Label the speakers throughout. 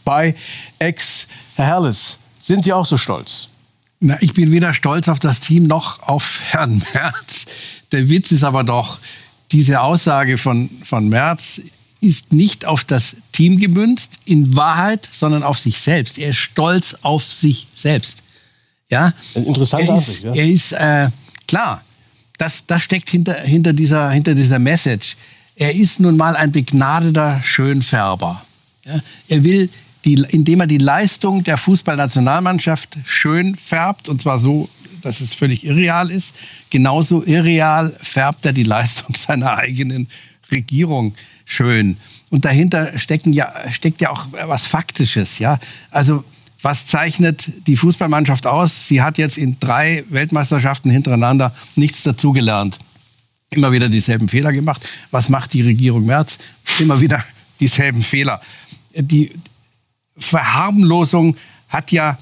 Speaker 1: bei Herr Herrles, sind Sie auch so stolz?
Speaker 2: Na, ich bin weder stolz auf das Team noch auf Herrn Merz. Der Witz ist aber doch, diese Aussage von Merz ist nicht auf das Team gemünzt, in Wahrheit, sondern auf sich selbst. Er ist stolz auf sich selbst. Ja?
Speaker 1: Interessante Ansicht, ja.
Speaker 2: Er ist, klar, das steckt hinter dieser Message. Er ist nun mal ein begnadeter Schönfärber. Ja? Er will, indem er die Leistung der Fußballnationalmannschaft schön färbt, und zwar so, dass es völlig irreal ist, genauso irreal färbt er die Leistung seiner eigenen Regierung schön. Und dahinter steckt ja auch was Faktisches. Ja? Also was zeichnet die Fußballmannschaft aus? Sie hat jetzt in 3 Weltmeisterschaften hintereinander nichts dazugelernt. Immer wieder dieselben Fehler gemacht. Was macht die Regierung Merz? Immer wieder dieselben Fehler. Die Verharmlosung hat ja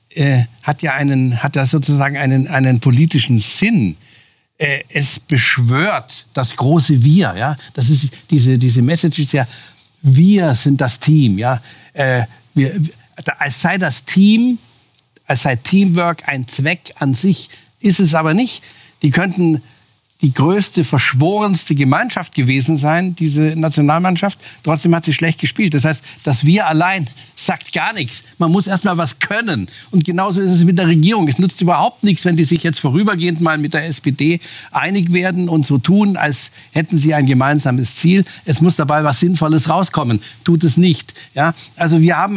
Speaker 2: sozusagen einen politischen Sinn. Es beschwört das große Wir. Ja? Das ist diese Message ist ja: Wir sind das Team. Ja? Als sei das Team, als sei Teamwork ein Zweck an sich, ist es aber nicht. Die könnten die größte, verschworenste Gemeinschaft gewesen sein, diese Nationalmannschaft. Trotzdem hat sie schlecht gespielt. Das heißt, das Wir allein sagt gar nichts. Man muss erst mal was können. Und genauso ist es mit der Regierung. Es nutzt überhaupt nichts, wenn die sich jetzt vorübergehend mal mit der SPD einig werden und so tun, als hätten sie ein gemeinsames Ziel. Es muss dabei was Sinnvolles rauskommen. Tut es nicht. Ja? Also wir haben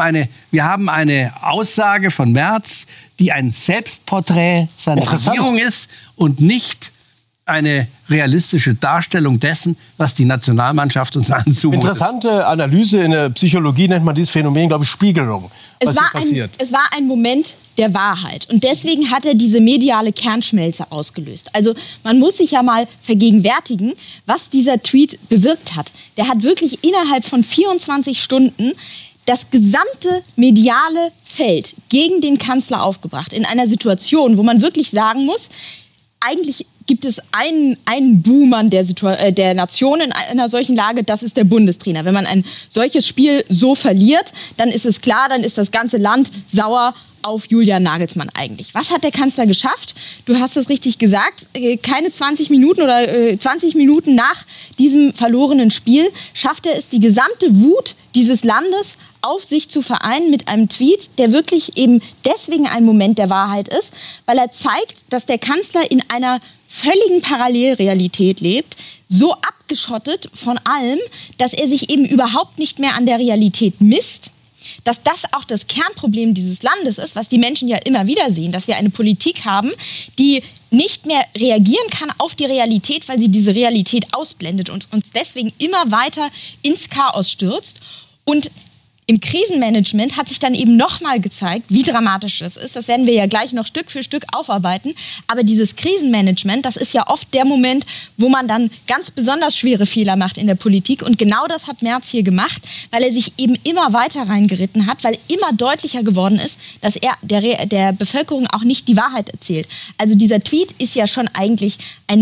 Speaker 2: eine Aussage von Merz, die ein Selbstporträt seiner Regierung ist und nicht eine realistische Darstellung dessen, was die Nationalmannschaft uns anzumutet.
Speaker 1: Interessante Analyse. In der Psychologie nennt man dieses Phänomen, glaube ich, Spiegelung.
Speaker 3: Es war ein Moment der Wahrheit. Und deswegen hat er diese mediale Kernschmelze ausgelöst. Also man muss sich ja mal vergegenwärtigen, was dieser Tweet bewirkt hat. Der hat wirklich innerhalb von 24 Stunden das gesamte mediale Feld gegen den Kanzler aufgebracht. In einer Situation, wo man wirklich sagen muss, eigentlich gibt es einen Buhmann der Nation in einer solchen Lage, das ist der Bundestrainer. Wenn man ein solches Spiel so verliert, dann ist es klar, dann ist das ganze Land sauer auf Julian Nagelsmann eigentlich. Was hat der Kanzler geschafft? Du hast es richtig gesagt, keine 20 Minuten oder 20 Minuten nach diesem verlorenen Spiel schafft er es, die gesamte Wut dieses Landes auf sich zu vereinen mit einem Tweet, der wirklich eben deswegen ein Moment der Wahrheit ist, weil er zeigt, dass der Kanzler in einer völligen Parallelrealität lebt, so abgeschottet von allem, dass er sich eben überhaupt nicht mehr an der Realität misst, dass das auch das Kernproblem dieses Landes ist, was die Menschen ja immer wieder sehen, dass wir eine Politik haben, die nicht mehr reagieren kann auf die Realität, weil sie diese Realität ausblendet und uns deswegen immer weiter ins Chaos stürzt. Und im Krisenmanagement hat sich dann eben nochmal gezeigt, wie dramatisch das ist. Das werden wir ja gleich noch Stück für Stück aufarbeiten. Aber dieses Krisenmanagement, das ist ja oft der Moment, wo man dann ganz besonders schwere Fehler macht in der Politik. Und genau das hat Merz hier gemacht, weil er sich eben immer weiter reingeritten hat, weil immer deutlicher geworden ist, dass er der Bevölkerung auch nicht die Wahrheit erzählt. Also dieser Tweet ist ja schon eigentlich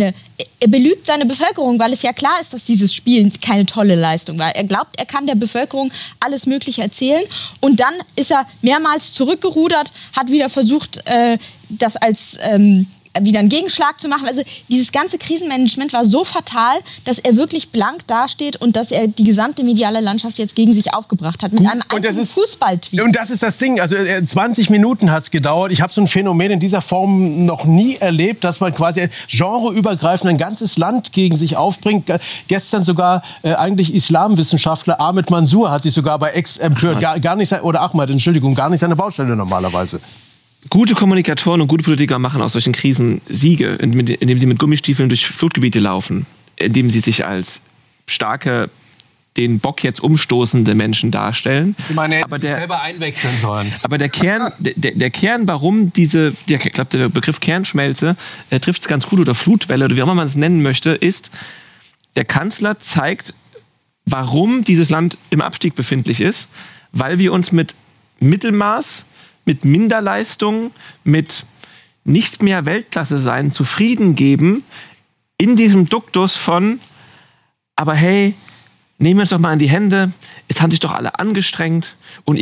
Speaker 3: er belügt seine Bevölkerung, weil es ja klar ist, dass dieses Spiel keine tolle Leistung war. Er glaubt, er kann der Bevölkerung alles Mögliche erzählen. Und dann ist er mehrmals zurückgerudert, hat wieder versucht, das als wieder einen Gegenschlag zu machen. Also dieses ganze Krisenmanagement war so fatal, dass er wirklich blank dasteht und dass er die gesamte mediale Landschaft jetzt gegen sich aufgebracht hat. Mit einem einzigen Fußballtweet.
Speaker 1: Und das ist das Ding. Also 20 Minuten hat es gedauert. Ich habe so ein Phänomen in dieser Form noch nie erlebt, dass man quasi genreübergreifend ein ganzes Land gegen sich aufbringt. Gestern sogar eigentlich Islamwissenschaftler Ahmed Mansour hat sich sogar bei Ex-Empört gar nicht seine Baustelle normalerweise.
Speaker 4: Gute Kommunikatoren und gute Politiker machen aus solchen Krisen Siege, indem sie mit Gummistiefeln durch Flutgebiete laufen, indem sie sich als starke, den Bock jetzt umstoßende Menschen darstellen.
Speaker 2: Ich meine, er hätte sich selber einwechseln sollen.
Speaker 4: Aber der Kern, warum ich glaube, der Begriff Kernschmelze trifft es ganz gut, oder Flutwelle, oder wie auch immer man es nennen möchte, ist, der Kanzler zeigt, warum dieses Land im Abstieg befindlich ist, weil wir uns mit Mittelmaß, mit Minderleistung, mit nicht mehr Weltklasse sein, zufrieden geben, in diesem Duktus von, aber hey, nehmen wir uns doch mal in die Hände, es haben sich doch alle angestrengt und